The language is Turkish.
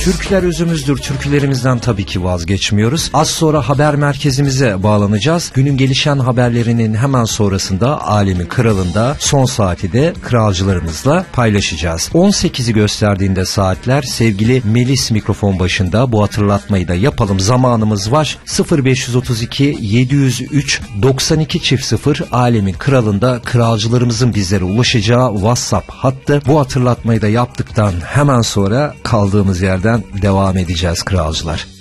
Türküler özümüzdür. Türkülerimizden tabii ki vazgeçmiyoruz. Az sonra haber merkezimize bağlanacağız. Günün gelişen haberlerinin hemen sonrasında Alemin Kralı'nda son saati de kralcılarımızla paylaşacağız. 18'i gösterdiğinde saatler, sevgili Melis mikrofon başında, bu hatırlatmayı da yapalım. Zamanımız var. 0532 703 9200 Alemin Kralı'nda kralcılarımızın bizlere ulaşacağı WhatsApp hattı. Bu hatırlatmayı da yaptıktan hemen sonra kaldığımız yerden devam edeceğiz kralcılar.